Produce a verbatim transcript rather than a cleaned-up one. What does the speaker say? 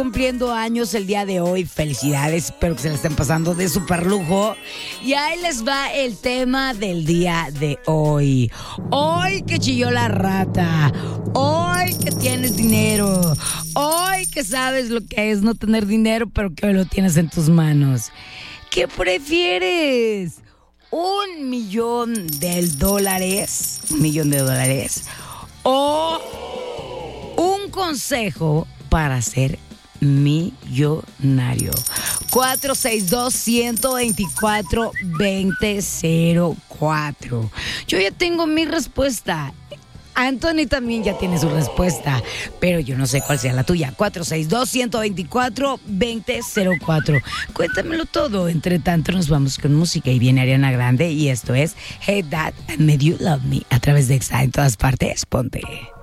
Cumpliendo años el día de hoy, felicidades, espero que se la estén pasando de súper lujo. Y ahí les va el tema del día de hoy. Hoy que chilló la rata, hoy que tienes dinero, hoy que sabes lo que es no tener dinero, pero que hoy lo tienes en tus manos. ¿Qué prefieres? ¿Un millón de dólares? ¿Un millón de dólares? ¿O un consejo para ser millonario? cuatro seis dos, uno dos cuatro, dos cero cero cuatro. Yo ya tengo mi respuesta. Anthony también ya tiene su respuesta, pero yo no sé cuál sea la tuya. cuatro seis dos, uno dos cuatro, dos cero cero cuatro. Cuéntamelo todo. Entre tanto nos vamos con música y viene Ariana Grande y esto es Hey Dad, I Made You Love Me a través de Exa en todas partes. Ponte.